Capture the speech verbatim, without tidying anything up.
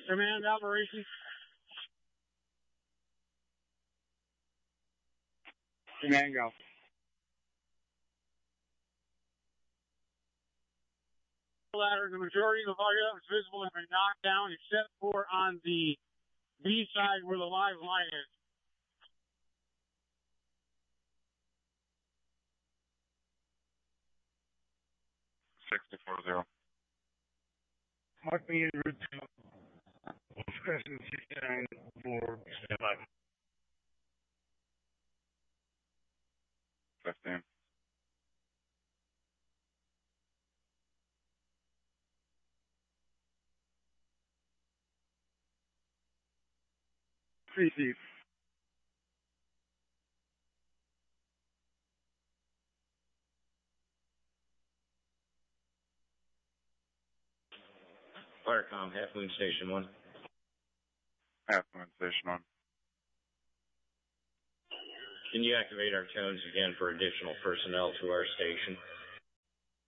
Command operation. Command go. Ladder, the majority of the fire that was visible has been knocked down except for on the B side where the live line is. sixty-four zero. Mark me in route two. Crescent sixty-nine for standby. fifteen. Receive. Firecom, Half Moon Station one. Half Moon Station one. Can you activate our tones again for additional personnel to our station?